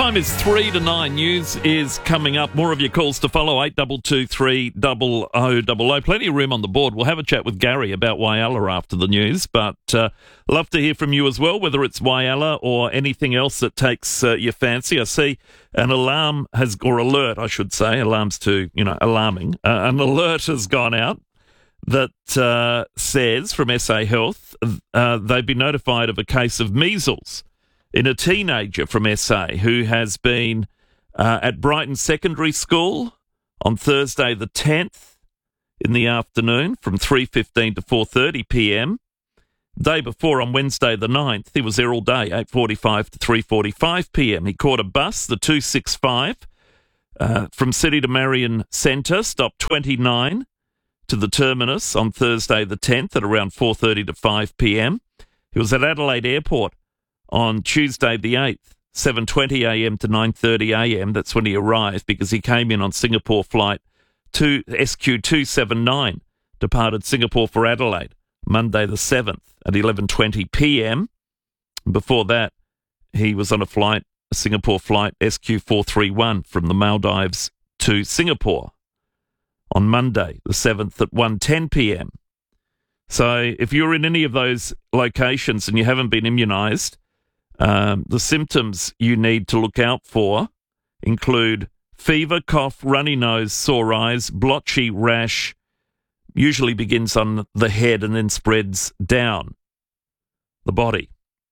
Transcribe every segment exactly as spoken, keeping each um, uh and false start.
Time is three to nine. News is coming up. More of your calls to follow. Eight double two three double o double o. Plenty of room on the board. We'll have a chat with Gary about Whyalla after the news, but uh, love to hear from you as well, whether it's Whyalla or anything else that takes uh, your fancy. I see an alarm has, or alert, I should say, alarms too, you know, alarming. Uh, an alert has gone out that uh, says from S A Health uh, they've been notified of a case of measles in a teenager from S A who has been uh, at Brighton Secondary School on Thursday the tenth in the afternoon from three fifteen to four thirty p m. Day before, on Wednesday the ninth, he was there all day, eight forty-five to three forty-five p m. He caught a bus, the two sixty-five, uh, from City to Marion Centre, stopped twenty-nine to the terminus on Thursday the tenth at around four thirty to five p m. He was at Adelaide Airport on Tuesday the eighth, seven twenty a m to nine thirty a m. That's when he arrived, because he came in on Singapore flight two, S Q two seventy-nine, departed Singapore for Adelaide, Monday the seventh at eleven twenty p m. Before that, he was on a flight, a Singapore flight S Q four thirty-one from the Maldives to Singapore on Monday the seventh at one ten p m. So if you're in any of those locations and you haven't been immunised, Um, the symptoms you need to look out for include fever, cough, runny nose, sore eyes, blotchy rash, usually begins on the head and then spreads down the body.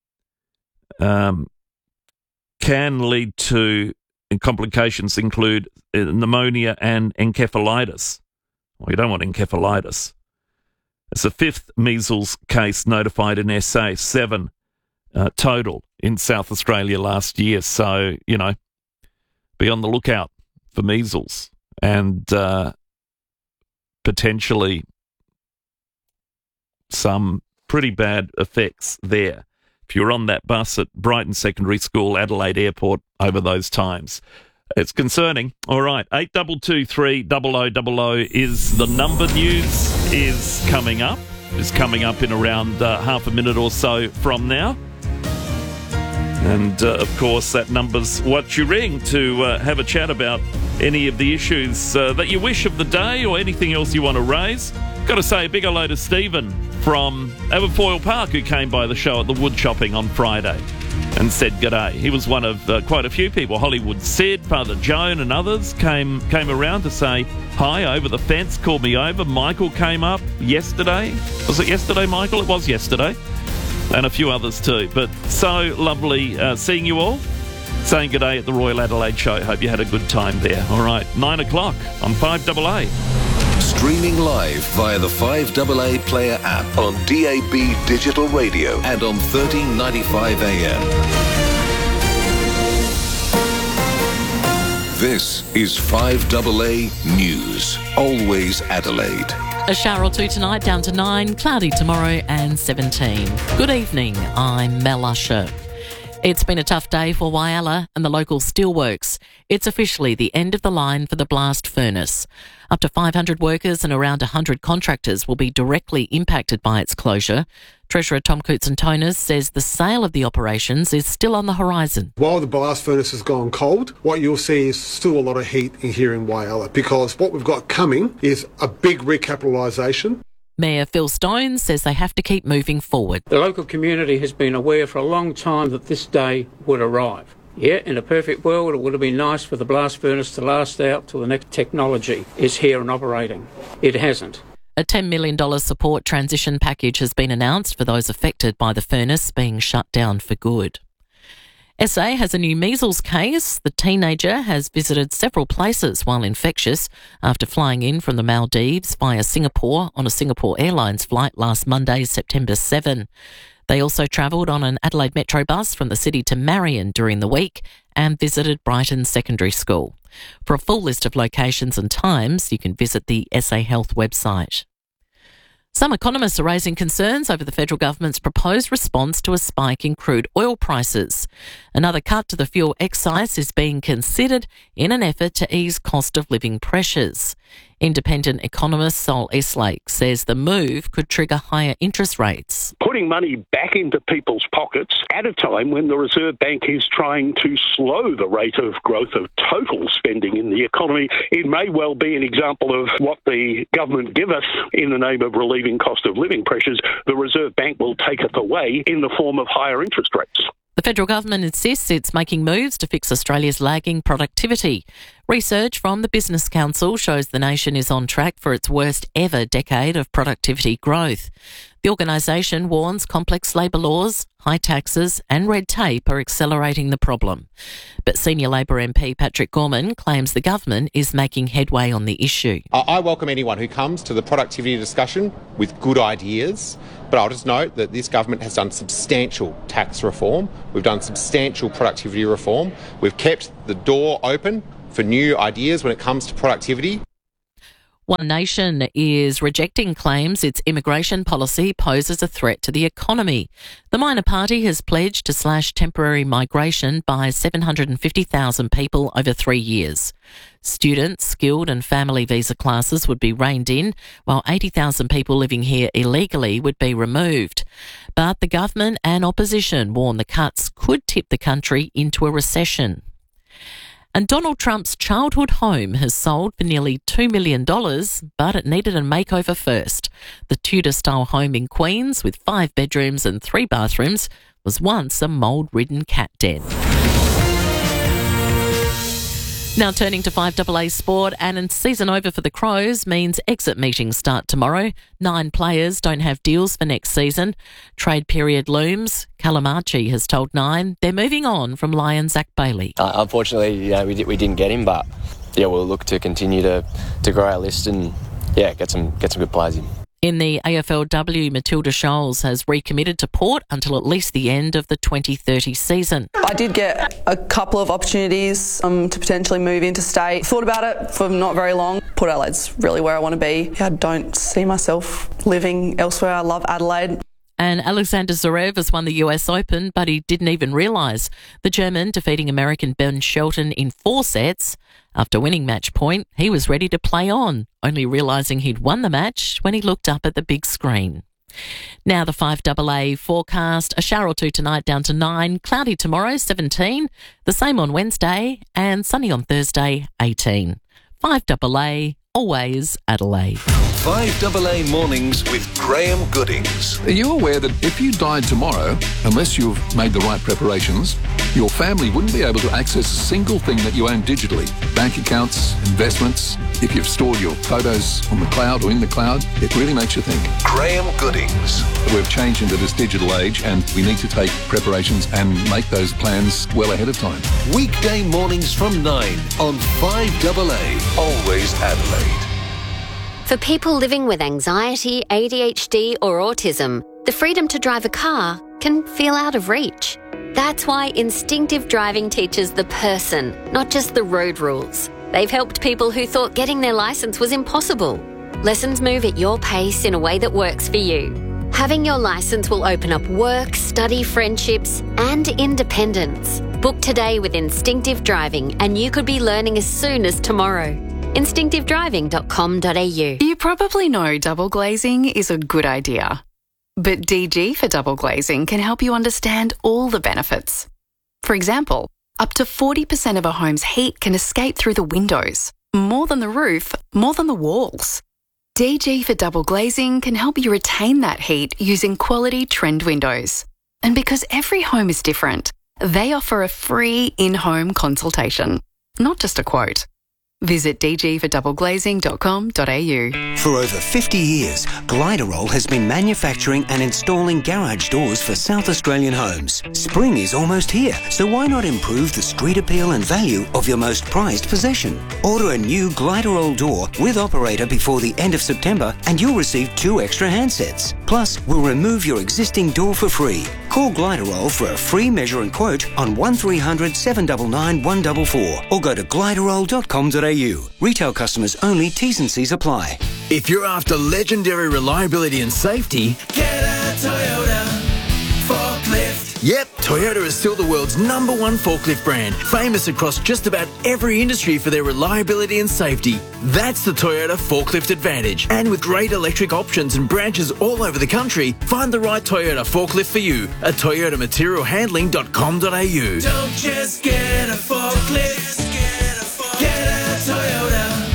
Um, can lead to complications include pneumonia and encephalitis. Well, you don't want encephalitis. It's the fifth measles case notified in S A, seven Uh, total in South Australia last year. So, you know, be on the lookout for measles and uh, potentially some pretty bad effects there if you're on that bus at Brighton Secondary School, Adelaide Airport over those times. It's concerning. All right, eight double two three double o double o is the number. News is coming up. Is coming up in around uh, half a minute or so from now. And, uh, of course, that number's what you ring to uh, have a chat about any of the issues uh, that you wish of the day or anything else you want to raise. Got to say a big hello to Stephen from Aberfoyle Park, who came by the show at the wood chopping on Friday and said g'day. He was one of uh, quite a few people. Hollywood Sid, Father Joan and others came came around to say hi over the fence, called me over. Michael came up yesterday. Was it yesterday, Michael? It was yesterday. And a few others too. But so lovely uh, seeing you all. Saying good day at the Royal Adelaide Show. Hope you had a good time there. All right, nine o'clock on five A A. Streaming live via the five A A Player app on D A B Digital Radio and on thirteen ninety-five A M. This is five A A News. Always Adelaide. A shower or two tonight, down to nine, cloudy tomorrow and seventeen. Good evening, I'm Mel Usher. It's been a tough day for Whyalla and the local steelworks. It's officially the end of the line for the blast furnace. Up to five hundred workers and around one hundred contractors will be directly impacted by its closure. Treasurer Tom Koutsantonis says the sale of the operations is still on the horizon. While the blast furnace has gone cold, what you'll see is still a lot of heat in here in Whyalla, because what we've got coming is a big recapitalisation. Mayor Phil Stone says they have to keep moving forward. The local community has been aware for a long time that this day would arrive. Yeah, in a perfect world, it would have been nice for the blast furnace to last out till the next technology is here and operating. It hasn't. A ten million dollars support transition package has been announced for those affected by the furnace being shut down for good. S A has a new measles case. The teenager has visited several places while infectious after flying in from the Maldives via Singapore on a Singapore Airlines flight last Monday, September seventh. They also travelled on an Adelaide Metro bus from the city to Marion during the week and visited Brighton Secondary School. For a full list of locations and times, you can visit the S A Health website. Some economists are raising concerns over the federal government's proposed response to a spike in crude oil prices. Another cut to the fuel excise is being considered in an effort to ease cost of living pressures. Independent economist Sol Eslake says the move could trigger higher interest rates. Putting money back into people's pockets at a time when the Reserve Bank is trying to slow the rate of growth of total spending in the economy, it may well be an example of what the government give us in the name of relieving cost of living pressures. The Reserve Bank will take it away in the form of higher interest rates. The federal government insists it's making moves to fix Australia's lagging productivity. Research from the Business Council shows the nation is on track for its worst ever decade of productivity growth. The organisation warns complex labour laws, high taxes and red tape are accelerating the problem. But senior Labor M P Patrick Gorman claims the government is making headway on the issue. I welcome anyone who comes to the productivity discussion with good ideas, but I'll just note that this government has done substantial tax reform. We've done substantial productivity reform. We've kept the door open for new ideas when it comes to productivity. One Nation is rejecting claims its immigration policy poses a threat to the economy. The minor party has pledged to slash temporary migration by seven hundred fifty thousand people over three years. Students, skilled and family visa classes would be reined in, while eighty thousand people living here illegally would be removed. But the government and opposition warn the cuts could tip the country into a recession. And Donald Trump's childhood home has sold for nearly two million dollars, but it needed a makeover first. The Tudor-style home in Queens, with five bedrooms and three bathrooms, was once a mould-ridden cat den. Now turning to five A A sport, and season over for the Crows means exit meetings start tomorrow. Nine players don't have deals for next season. Trade period looms. Callum Archie has told Nine they're moving on from Lion Zach Bailey. Uh, unfortunately, you know, we, did, we didn't get him, but yeah, we'll look to continue to, to grow our list and yeah, get some get some good players in. In the A F L W, Matilda Scholes has recommitted to Port until at least the end of the twenty thirty season. I did get a couple of opportunities um, to potentially move interstate. Thought about it for not very long. Port Adelaide's really where I want to be. I don't see myself living elsewhere. I love Adelaide. And Alexander Zverev has won the U S Open, but he didn't even realise. The German defeating American Ben Shelton in four sets. After winning match point, he was ready to play on, only realising he'd won the match when he looked up at the big screen. Now the five A A forecast, a shower or two tonight down to nine, cloudy tomorrow seventeen, the same on Wednesday and sunny on Thursday eighteen. five A A, always Adelaide. five A A Mornings with Graham Goodings. Are you aware that if you died tomorrow, unless you've made the right preparations, your family wouldn't be able to access a single thing that you own digitally? Bank accounts, investments, if you've stored your photos on the cloud or in the cloud, it really makes you think. Graham Goodings. We've changed into this digital age and we need to take preparations and make those plans well ahead of time. Weekday mornings from nine on five A A, always Adelaide. For people living with anxiety, A D H D or autism, the freedom to drive a car can feel out of reach. That's why Instinctive Driving teaches the person, not just the road rules. They've helped people who thought getting their licence was impossible. Lessons move at your pace in a way that works for you. Having your licence will open up work, study, friendships and independence. Book today with Instinctive Driving and you could be learning as soon as tomorrow. instinctive driving dot com dot a u. You probably know double glazing is a good idea. But D G for double glazing can help you understand all the benefits. For example, up to forty percent of a home's heat can escape through the windows. More than the roof, more than the walls. D G for double glazing can help you retain that heat using quality trend windows. And because every home is different, they offer a free in-home consultation, not just a quote. Visit d g for double glazing dot com dot a u. For over fifty years, Gliderol has been manufacturing and installing garage doors for South Australian homes. Spring is almost here, so why not improve the street appeal and value of your most prized possession? Order a new Gliderol door with operator before the end of September and you'll receive two extra handsets. Plus, we'll remove your existing door for free. Call Gliderol for a free measure and quote on one three hundred, seven nine nine, one four four or go to gliderol dot com dot a u. Retail customers only, T's and C's apply. If you're after legendary reliability and safety, get a Toyota forklift. Yep, Toyota is still the world's number one forklift brand, famous across just about every industry for their reliability and safety. That's the Toyota Forklift Advantage. And with great electric options and branches all over the country, find the right Toyota forklift for you at toyota material handling dot com dot a u. Don't just get a forklift, get a, get a Toyota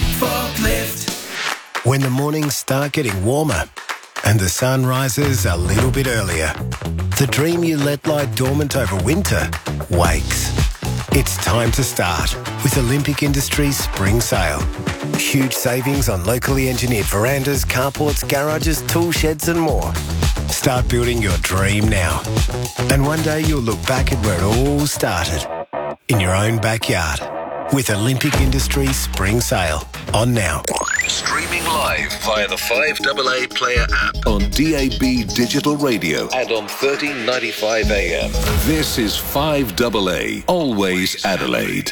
forklift. When the mornings start getting warmer and the sun rises a little bit earlier, the dream you let lie dormant over winter wakes. It's time to start with Olympic Industries Spring Sale. Huge savings on locally engineered verandas, carports, garages, tool sheds and more. Start building your dream now. And one day you'll look back at where it all started, in your own backyard. With Olympic Industries Spring Sale on now. Streaming live via the five A A Player app on D A B Digital Radio and on thirteen ninety-five A M. This is five A A, always Adelaide.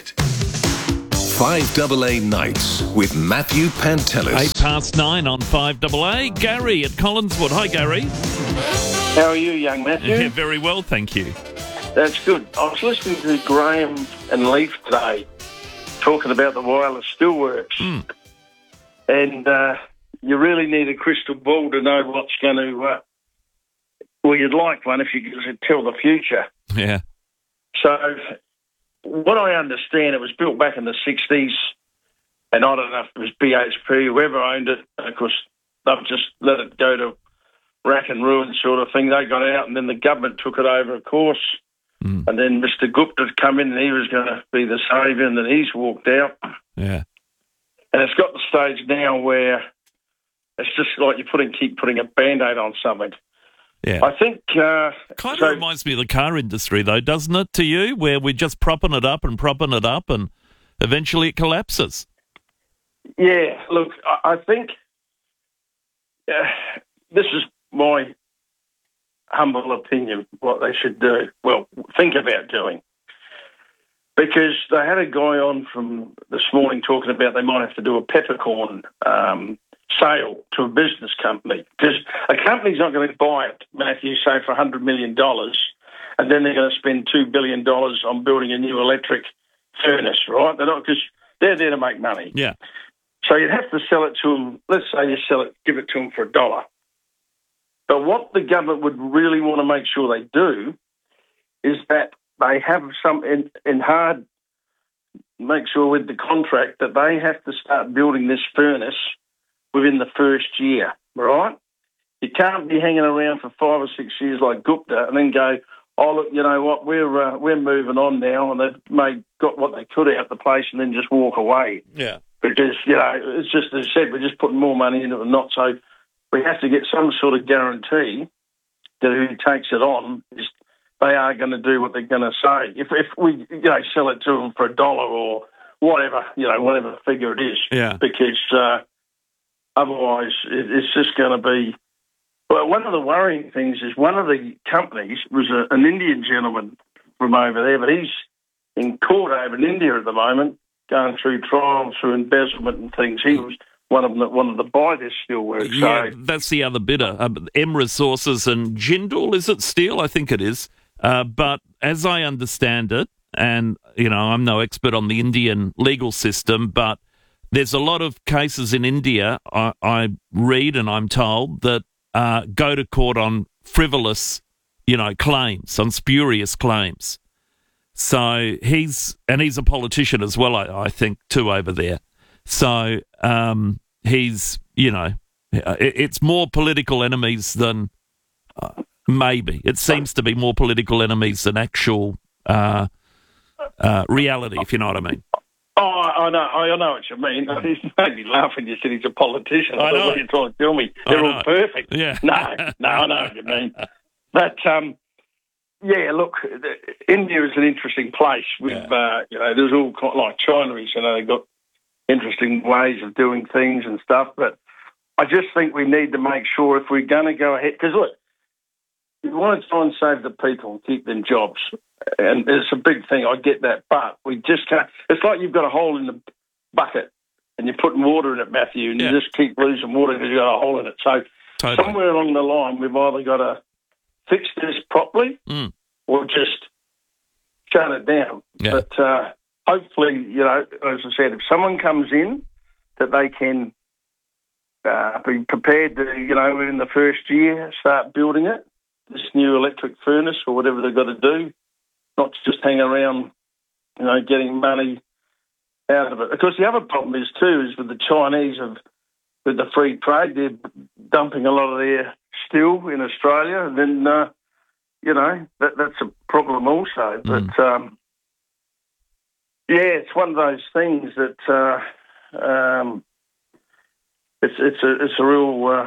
five A A Nights with Matthew Pantelis. Eight past nine on five A A. Gary at Collinswood. Hi, Gary. How are you, young Matthew? Yeah, very well, thank you. That's good. I was listening to Graham and Leaf today talking about the wireless steelworks. Mm. And uh, you really need a crystal ball to know what's going to... Uh, well, you'd like one if you could tell the future. Yeah. So what I understand, it was built back in the sixties, and I don't know if it was B H P, whoever owned it. Of course, they've just let it go to rack and ruin sort of thing. They got out, and then the government took it over, of course. Mm. And then Mister Gupta had come in, and he was going to be the saviour, and then he's walked out. Yeah. And it's got the stage now where it's just like you putting keep putting a Band-Aid on something. Yeah. I think... Uh, kind of so, reminds me of the car industry, though, doesn't it, to you, where we're just propping it up and propping it up and eventually it collapses? Yeah, look, I, I think uh, this is my humble opinion, what they should do, well, think about doing. Because they had a guy on from this morning talking about they might have to do a peppercorn um, sale to a business company. Because a company's not going to buy it, Matthew, say, for one hundred million dollars, and then they're going to spend two billion dollars on building a new electric furnace, right? They're not, because they're there to make money. Yeah. So you'd have to sell it to them, let's say you sell it, give it to them for a dollar. But what the government would really want to make sure they do is that they have some in, in hard, make sure with the contract that they have to start building this furnace within the first year, right? You can't be hanging around for five or six years like Gupta and then go, oh, look, you know what, we're uh, we're moving on now, and they've made, got what they could out the place and then just walk away. Yeah. Because, you know, it's just, as I said, we're just putting more money into it or not. So we have to get some sort of guarantee that who takes it on is they are going to do what they're going to say. If if we, you know, sell it to them for a dollar or whatever, you know, whatever figure it is. Yeah. Because uh, otherwise it, it's just going to be... Well, one of the worrying things is one of the companies was a, an Indian gentleman from over there, but he's in court over in India at the moment, going through trials through embezzlement and things. He was one of them that wanted to buy this steelworks. Yeah, so, that's the other bidder. Um, M Resources and Jindal, is it steel? I think it is. Uh, but as I understand it, and, you know, I'm no expert on the Indian legal system, but there's a lot of cases in India, I, I read and I'm told, that uh, go to court on frivolous, you know, claims, on spurious claims. So he's, and he's a politician as well, I, I think, too, over there. So um, he's, you know, it, it's more political enemies than... Uh, Maybe. It seems to be more political enemies than actual uh, uh, reality, if you know what I mean. Oh, I know I know what you mean. He's made me laugh when you said he's a politician. I, I thought, know. what are you trying to tell me? They're all perfect. Yeah. No, no, I know what you mean. But, um, yeah, look, India is an interesting place. With, yeah. uh, you know, there's all, like China is, you know, they've got interesting ways of doing things and stuff. But I just think we need to make sure if we're going to go ahead, because, look, we want to try and save the people and keep them jobs. And it's a big thing, I get that. But we just can't. It's like you've got a hole in the bucket and you're putting water in it, Matthew, and yeah. you just keep losing water because you've got a hole in it. So totally. Somewhere along the line, we've either got to fix this properly mm. or just shut it down. Yeah. But uh, hopefully, you know, as I said, if someone comes in, that they can uh, be prepared to, you know, in the first year, start building it, this new electric furnace or whatever they've got to do, not just hang around, you know, getting money out of it. Of course, the other problem is, too, is with the Chinese, of with the free trade, they're dumping a lot of their steel in Australia, and then, uh, you know, that, that's a problem also. Mm. But, um, yeah, it's one of those things that uh, um, it's it's a it's a real uh,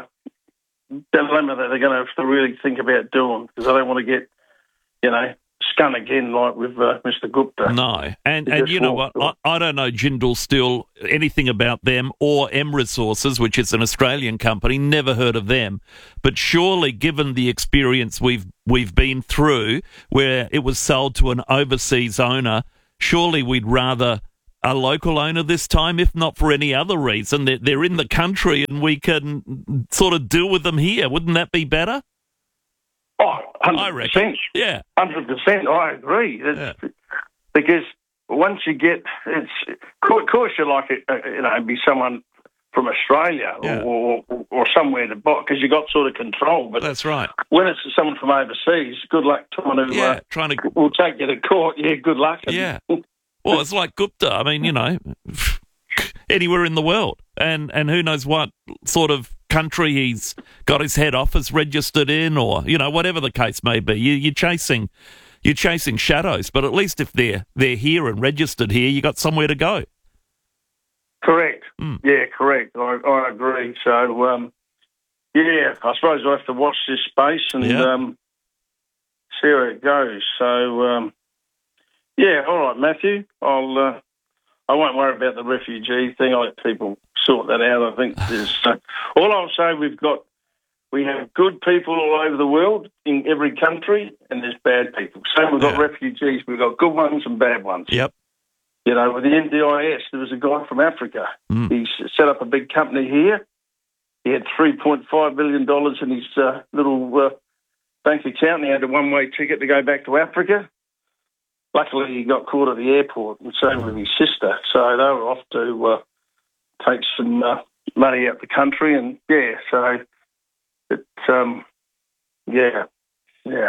dilemma that they're going to have to really think about doing, because I don't want to get, you know, scun again like with uh, Mister Gupta. No, and and you know what? I, I don't know Jindal Steel, anything about them, or M Resources, which is an Australian company. Never heard of them. But surely, given the experience we've we've been through, where it was sold to an overseas owner, surely we'd rather a local owner this time, if not for any other reason. They're, they're in the country, and we can sort of deal with them here. Wouldn't that be better? Oh, one hundred percent. Yeah. one hundred percent, I agree. It's, yeah. Because once you get, it's, of course you like it, uh, you know, be someone from Australia yeah. or, or or somewhere to buy, because you got sort of control. But that's right. When it's someone from overseas, good luck trying to, yeah, uh, trying to, we'll take you to court. Yeah, good luck. Yeah. Well, it's like Gupta. I mean, you know, anywhere in the world. And and who knows what sort of country he's got his head office registered in, or, you know, whatever the case may be. You, you're chasing you're chasing shadows, but at least if they're they're here and registered here, you got somewhere to go. Correct. Mm. Yeah, correct. I, I agree. So, um, yeah, I suppose I have to watch this space and yeah. um, see how it goes. So, um, yeah, all right, Matthew. I'll uh, I won't worry about the refugee thing. I'll let people sort that out. I think there's uh, all I'll say. We've got we have good people all over the world in every country, and there's bad people. Same, we've got yeah. refugees. We've got good ones and bad ones. Yep. You know, with the N D I S, there was a guy from Africa. Mm. He set up a big company here. He had three point five billion dollars in his uh, little uh, bank account, and he had a one-way ticket to go back to Africa. Luckily, he got caught at the airport, and so with his sister. So they were off to uh, take some uh, money out the country, and yeah, so it, um, yeah, yeah.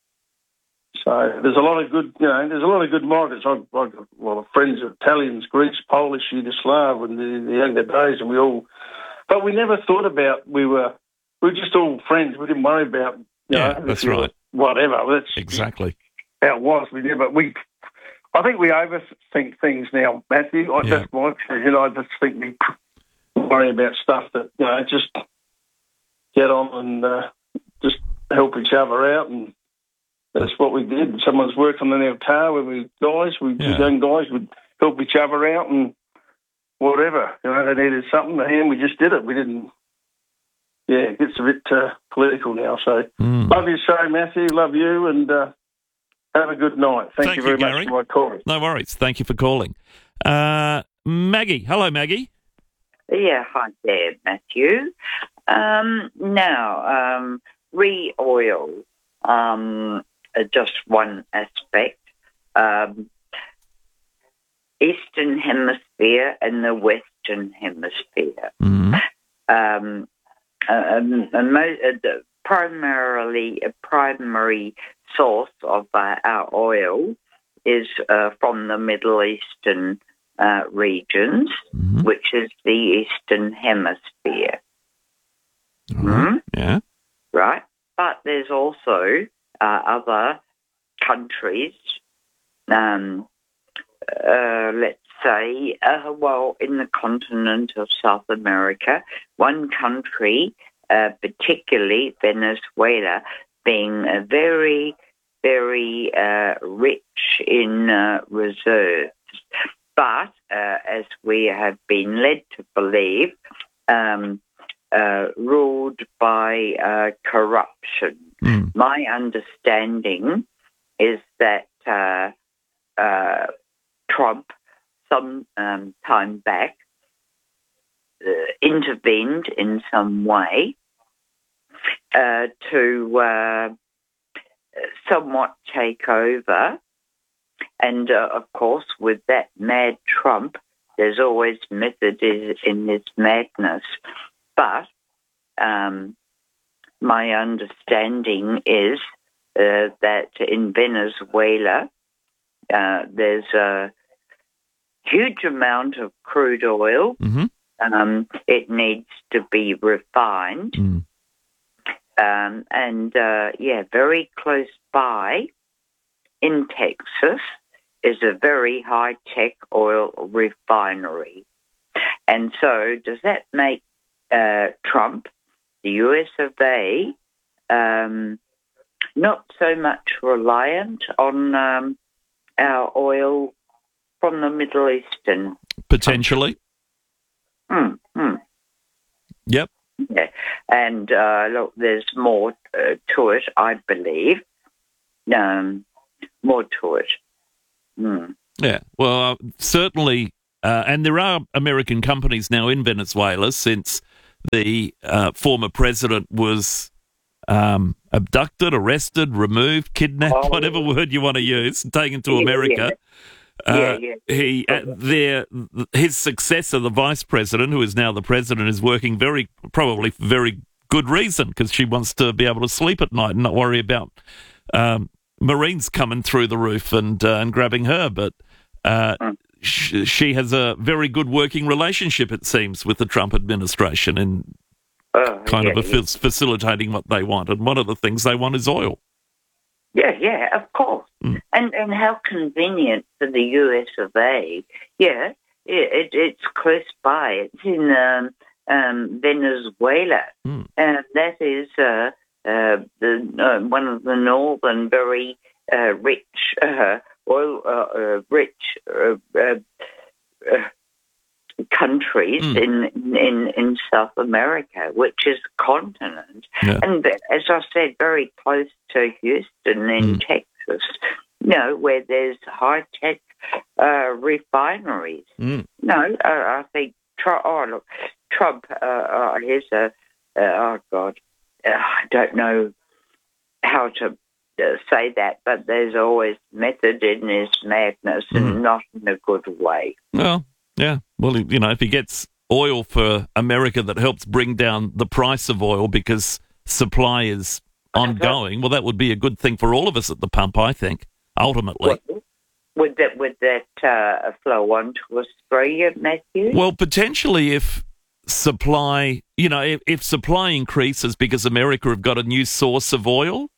So there's a lot of good, you know, there's a lot of good migrants. I've, I've got a lot of friends, Italians, Greeks, Polish, Yugoslav, and the, the younger days, and we all, but we never thought about, we were, we were just all friends. We didn't worry about, you yeah, know, that's right. Whatever. That's exactly how it was. We never, we, I think we overthink things now, Matthew. I Yeah. just like, you know, I just think we worry about stuff that, you know, just get on and uh, just help each other out, and that's what we did. Someone's working on our car when we guys, we Yeah. young guys would help each other out and whatever. You know, they needed something, and we just did it. We didn't. Yeah, it gets a bit uh, political now. So Mm. love you so, Matthew. Love you, and uh, have a good night. Thank, Thank you very you, much Gary. for my call. No worries. Thank you for calling. Uh, Maggie. Hello, Maggie. Yeah, hi there, Matthew. Um, now, um, re-oil, um, uh, just one aspect. Um, Eastern Hemisphere and the Western Hemisphere. Mm-hmm. Um, um, and mo- uh, the primarily, a primary source of uh, our oil is uh, from the Middle Eastern uh, regions, mm-hmm. which is the Eastern Hemisphere. Mm-hmm. Yeah. Right? But there's also uh, other countries, um, uh, let's say, uh, well, in the continent of South America, one country, uh, particularly Venezuela, being uh, very, very uh, rich in uh, reserves. But, uh, as we have been led to believe, um, uh, ruled by uh, corruption. Mm. My understanding is that uh, uh, Trump, some um, time back, uh, intervened in some way uh, to uh, somewhat take over. And, uh, of course, with that mad Trump, there's always method in this madness. But um, my understanding is uh, that in Venezuela, uh, there's a huge amount of crude oil. Mm-hmm. Um, it needs to be refined. Mm. Um, and, uh, yeah, very close by in Texas is a very high-tech oil refinery. And so does that make uh, Trump, the U S of A, um, not so much reliant on um, our oil from the Middle Eastern? Potentially. Mm, mm. Yep. Yeah. And, uh, look, there's more uh, to it, I believe. Um, more to it. Mm. Yeah, well, uh, certainly, uh, and there are American companies now in Venezuela since the uh, former president was um, abducted, arrested, removed, kidnapped, Oh. whatever word you want to use, taken to Yeah, America. yeah. Uh, Yeah, yeah. He, uh, their, his successor, the vice president, who is now the president, is working very, probably for very good reason, because she wants to be able to sleep at night and not worry about um, Marines coming through the roof and uh, and grabbing her. But uh, Mm. sh- she has a very good working relationship, it seems, with the Trump administration and Uh, kind yeah, of a yeah. fa- facilitating what they want. And one of the things they want is oil. Yeah, yeah, of course. Mm. And and how convenient for the U S of A. Yeah, it, it, it's close by. It's in um, um, Venezuela. Mm. And that is uh, uh, the uh, one of the northern, very uh, rich, uh, oil uh, uh, rich uh, uh, uh, countries Mm. in, in in South America, which is a continent. Yeah. And as I said, very close to Houston in Mm. Texas, you know, where there's high-tech uh, refineries. Mm. No, uh, I think, Trump, oh, look, Trump, uh, uh, here's a, uh, oh, God, uh, I don't know how to uh, say that, but there's always method in his madness Mm. and not in a good way. Well, yeah. Well, you know, if he gets oil for America that helps bring down the price of oil because supply is ongoing, well, that would be a good thing for all of us at the pump, I think, ultimately. Well, would that would that uh, flow on to Australia, Matthew? Well, potentially if supply, you know, if, if supply increases because America have got a new source of oil,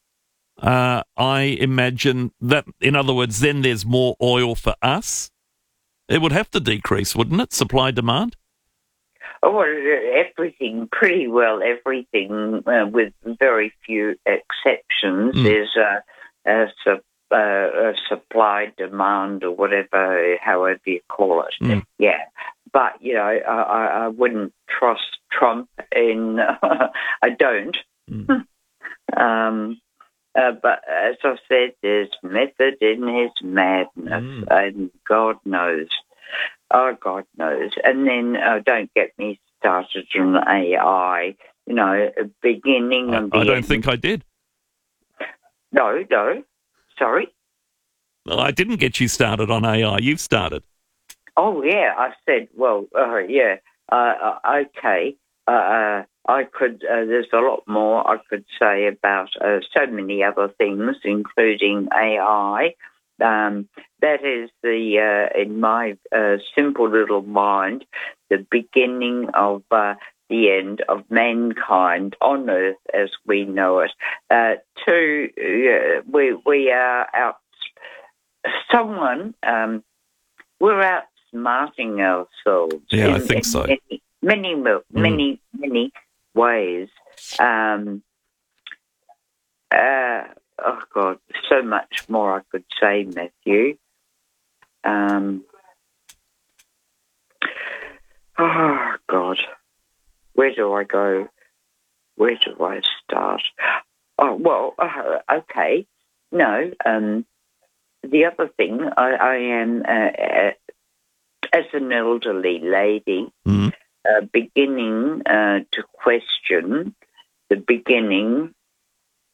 uh, I imagine that, in other words, then there's more oil for us. It would have to decrease, wouldn't it? Supply demand? Oh, well, everything, pretty well everything, uh, with very few exceptions, Mm. is a, a, su- uh, a supply demand or whatever, however you call it. Mm. Yeah. But, you know, I, I, I wouldn't trust Trump in, I don't. Mm. um, uh, but as I said, there's method in his madness, Mm. and God knows. Oh, God knows. And then uh, don't get me started on A I, you know, beginning I, and the I don't end. think I did. No, no. Sorry. Well, I didn't get you started on A I. You've started. Oh, yeah. I said, well, uh, yeah, uh, uh, okay. Uh, uh, I could, uh, there's a lot more I could say about uh, so many other things, including A I. Um, that is the, uh, in my uh, simple little mind, the beginning of uh, the end of mankind on Earth as we know it. Uh, two, uh, we we are out. Someone, um, we're outsmarting ourselves. Yeah, in, I think in so. Many, many, many, many, many ways. Um, uh, oh, God, so much more I could say, Matthew. Um, oh, God. Where do I go? Where do I start? Oh, well, uh, okay. No, um, the other thing, I, I am, uh, uh, as an elderly lady, Mm. uh, beginning uh, to question the beginning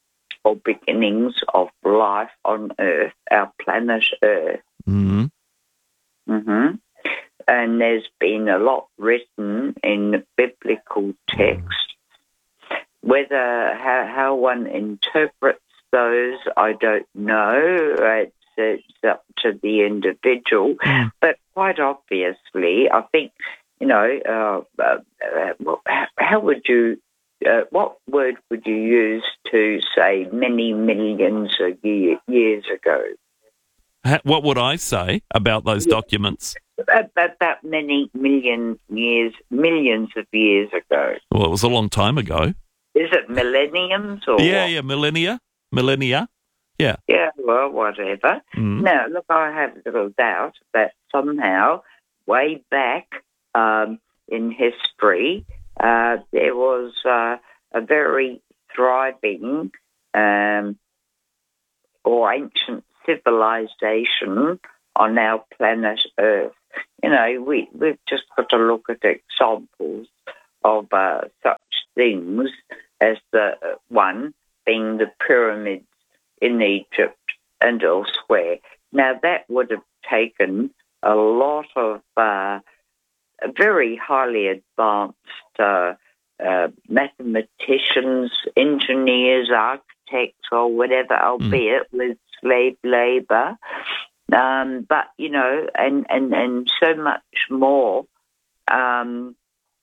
or beginnings of life on Earth, our planet Earth. Mm-hmm. Mm-hmm. And there's been a lot written in biblical text. Whether how, how one interprets those, I don't know. It's, it's up to the individual. Mm. But quite obviously, I think, you know, uh, uh, uh, well, how, how would you, uh, what word would you use to say many millions of year, years ago? Ha- What would I say about those Yeah. documents? About many million years, millions of years ago. Well, it was a long time ago. Is it millenniums or Yeah, what? yeah, millennia. Millennia. Yeah. Yeah, well, whatever. Mm. Now, look, I have little doubt that somehow, way back um, in history, uh, there was uh, a very thriving um, or ancient civilization on our planet Earth. You know, we, we've just got to look at examples of uh, such things as the one being the pyramids in Egypt and elsewhere. Now, that would have taken a lot of uh, very highly advanced uh, uh, mathematicians, engineers, architects, or whatever, albeit with slave labour. Um, but, you know, and, and, and so much more. Um,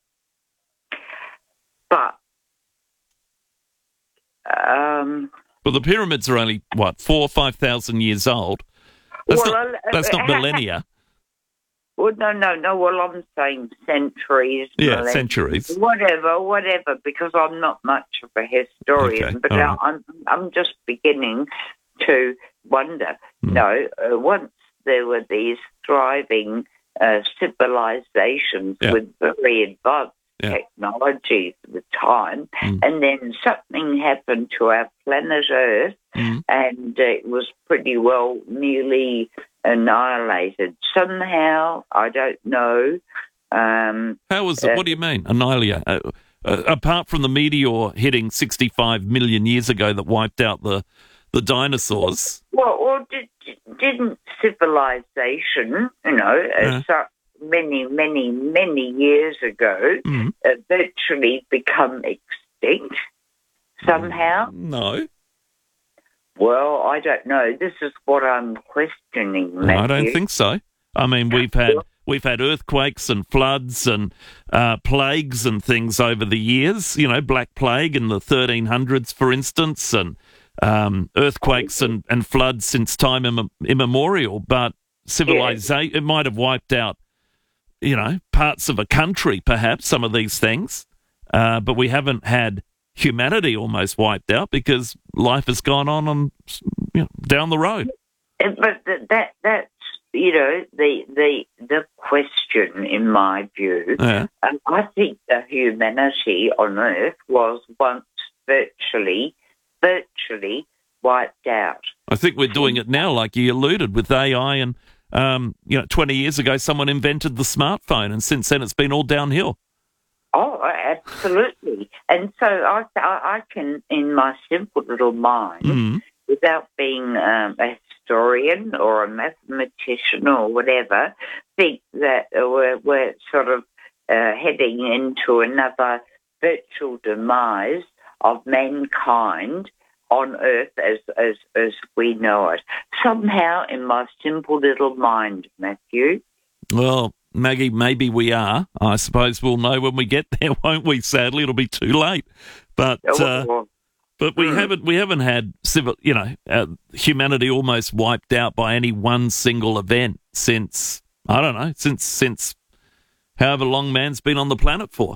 but, um, Well, the pyramids are only, what, four or five thousand years old? That's well, not, uh, that's not uh, millennia. well, no, no, no. Well, I'm saying centuries. Yeah, millennia, centuries. Whatever, whatever, because I'm not much of a historian, Okay, but all right. I'm, I'm just beginning to wonder. Hmm. No, uh, once there were these thriving uh, civilizations Yeah. with very advanced Yeah. technologies at the time, Hmm. and then something happened to our planet Earth, Hmm. and it was pretty well nearly annihilated. Somehow, I don't know. Um, How was it? uh, What do you mean, annihilate? Uh, uh, apart from the meteor hitting sixty-five million years ago that wiped out the, the dinosaurs. Well, or did, didn't civilization, you know, Yeah. uh, so many, many, many years ago, Mm. uh, virtually become extinct somehow? No. Well, I don't know. This is what I'm questioning, Matthew. I don't think so. I mean, we've had we've had earthquakes and floods and uh, plagues and things over the years. You know, Black Plague in the thirteen hundreds, for instance, and um, earthquakes and, and floods since time imme- immemorial. But civilization, it might have wiped out, you know, parts of a country, perhaps, some of these things. Uh, but we haven't had humanity almost wiped out because life has gone on, on you know, down the road. Uh, But th- that that's, you know, the the the question, in my view. Yeah. Um, I think the humanity on Earth was once virtually, virtually wiped out. I think we're doing it now, like you alluded, with A I. And, um, you know, twenty years ago, someone invented the smartphone, and since then it's been all downhill. Oh, absolutely. And so I, I, I can, in my simple little mind, Mm. without being um, a historian or a mathematician or whatever, think that uh, we're, we're sort of uh, heading into another virtual demise of mankind on Earth as, as, as we know it. Somehow, in my simple little mind, Matthew. Well, Maggie, maybe we are. I suppose we'll know when we get there, won't we? Sadly, it'll be too late. But uh, well, but we mm. haven't we haven't had civil, you know, uh, humanity almost wiped out by any one single event since I don't know since since however long man's been on the planet for.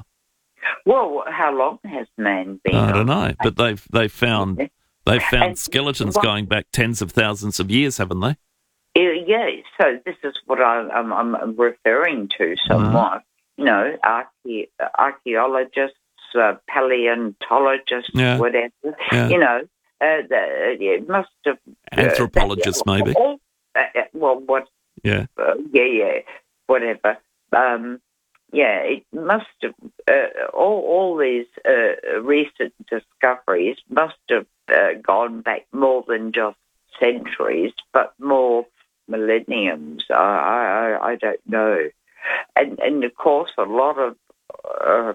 Well, how long has man been? I on don't know, but they've they've found they've found And skeletons what- going back tens of thousands of years, haven't they? Yeah, yeah, so this is what I, I'm, I'm referring to somewhat. You know, archae- archaeologists, uh, paleontologists, Yeah. whatever. Yeah. You know, uh, the, it must have... uh, Anthropologists, that- maybe. all- uh, uh, well, what... Yeah. Uh, yeah, yeah, whatever. Um, yeah, it must have, uh, all, all these uh, recent discoveries must have uh, gone back more than just centuries, but more millenniums. I, I, I don't know. And, and of course, a lot of, uh,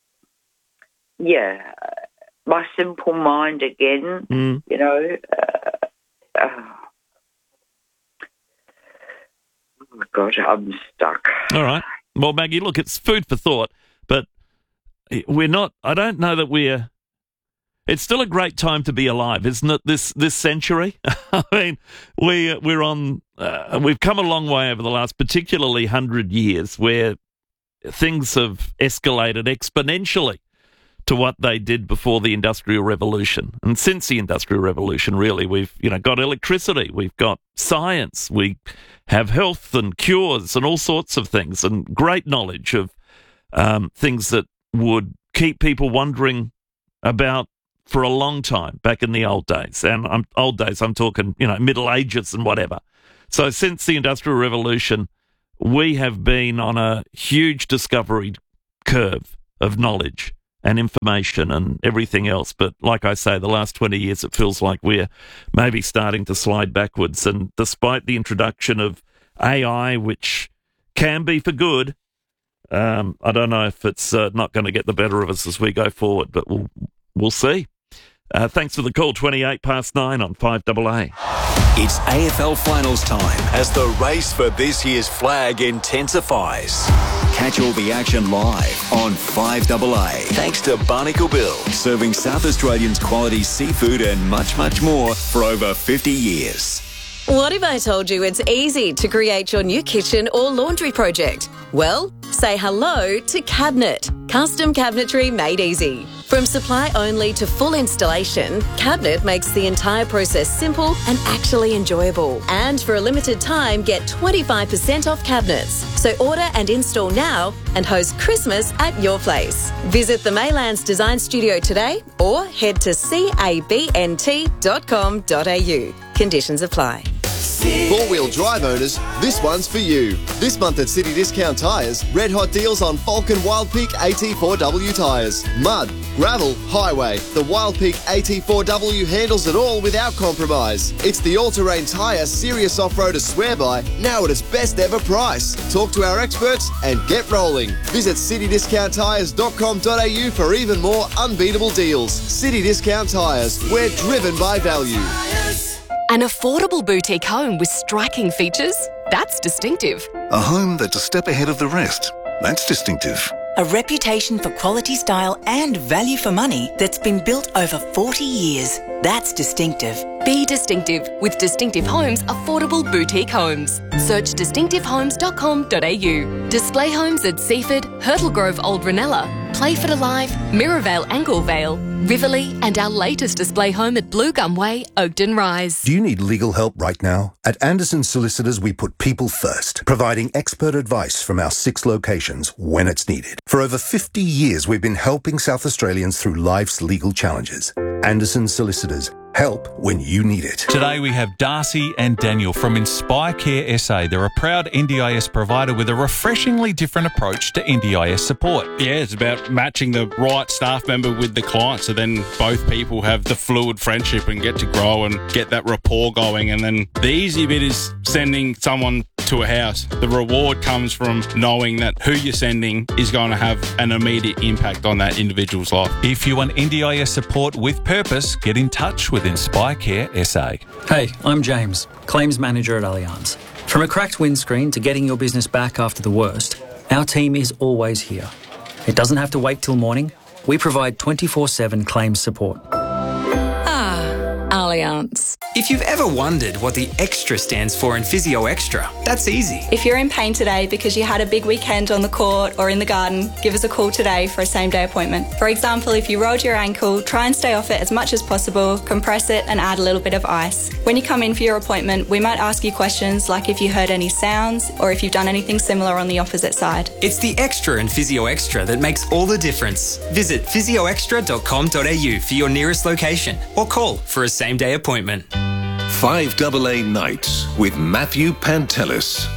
yeah, my simple mind again, mm. you know. Uh, uh, oh, God, I'm stuck. All right. Well, Maggie, look, it's food for thought, but we're not, I don't know that we're, it's still a great time to be alive, isn't it, this this century? I mean, we, we're on, uh, we've come a long way over the last particularly one hundred years where things have escalated exponentially to what they did before the Industrial Revolution. And since the Industrial Revolution, really, we've, you know, got electricity, we've got science, we have health and cures and all sorts of things, and great knowledge of um, things that would keep people wondering about for a long time back in the old days. And I'm, old days, I'm talking, you know, Middle Ages and whatever. So since the Industrial Revolution, we have been on a huge discovery curve of knowledge and information and everything else. But like I say, the last twenty years, it feels like we're maybe starting to slide backwards. And despite the introduction of A I, which can be for good, um, I don't know if it's uh, not going to get the better of us as we go forward, but we'll we'll see. Uh, thanks for the call, twenty-eight past nine on five double A. It's A F L finals time as the race for this year's flag intensifies. Catch all the action live on five double A. Thanks to Barnacle Bill, serving South Australians quality seafood and much, much more for over fifty years. What if I told you it's easy to create your new kitchen or laundry project? Well, say hello to Cabinet. Custom cabinetry made easy. From supply only to full installation, Cabinet makes the entire process simple and actually enjoyable. And for a limited time, get twenty-five percent off cabinets. So order and install now and host Christmas at your place. Visit the Maylands Design Studio today or head to cabnt dot com dot a u. Conditions apply. Four-wheel drive owners, this one's for you. This month at City Discount Tyres, red hot deals on Falcon Wild Peak A T four W tyres. Mud, gravel, highway. The Wild Peak A T four W handles it all without compromise. It's the all-terrain tyre serious off-roaders swear by, now at its best ever price. Talk to our experts and get rolling. Visit city discount tyres dot com dot a u for even more unbeatable deals. City Discount Tyres, we're driven by value. An affordable boutique home with striking features? That's distinctive. A home that's a step ahead of the rest? That's distinctive. A reputation for quality style and value for money that's been built over forty years. That's distinctive. Be distinctive with Distinctive Homes Affordable Boutique Homes. Search distinctive homes dot com dot a u. Display homes at Seaford, Hurtle Grove Old Ranella, Playford Alive, Mirrorvale Anglevale, Riverlea, and our latest display home at Blue Gum Way, Oakden Rise. Do you need legal help right now? At Anderson Solicitors, we put people first, providing expert advice from our six locations when it's needed. For over fifty years, we've been helping South Australians through life's legal challenges. Anderson Solicitors. Help when you need it. Today we have Darcy and Daniel from Inspire Care S A. They're a proud N D I S provider with a refreshingly different approach to N D I S support. Yeah, it's about matching the right staff member with the client, so then both people have the fluid friendship and get to grow and get that rapport going. And then the easy bit is sending someone to a house. The reward comes from knowing that who you're sending is going to have an immediate impact on that individual's life. If you want N D I S support with purpose, get in touch with Inspire Care S A. Hey, I'm James, Claims Manager at Allianz. From a cracked windscreen to getting your business back after the worst, our team is always here. It doesn't have to wait till morning. We provide twenty-four seven claims support. Ah, Allianz. If you've ever wondered what the extra stands for in Physio Extra, that's easy. If you're in pain today because you had a big weekend on the court or in the garden, give us a call today for a same-day appointment. For example, if you rolled your ankle, try and stay off it as much as possible, compress it and add a little bit of ice. When you come in for your appointment, we might ask you questions like if you heard any sounds or if you've done anything similar on the opposite side. It's the extra in Physio Extra that makes all the difference. Visit physio extra dot com dot a u for your nearest location or call for a same-day appointment. five double A Nights with Matthew Pantelis.